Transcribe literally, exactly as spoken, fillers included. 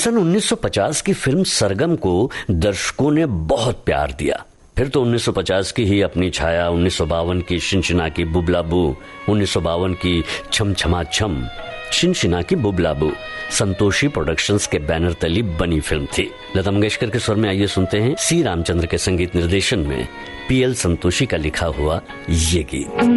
सन उन्नीस सौ पचास की फिल्म सरगम को दर्शकों ने बहुत प्यार दिया। फिर तो उन्नीस सौ पचास की ही अपनी छाया, उन्नीस सौ बावन की शिनशिना की बुबलाबू, उन्नीस सौ बावन की छम छमा छम, शिनशिना की बुबलाबू संतोषी प्रोडक्शंस के बैनर तले बनी फिल्म थी। लता मंगेशकर के स्वर में आइए सुनते हैं सी रामचंद्र के संगीत निर्देशन में पी एल संतोषी का लिखा हुआ ये गीत।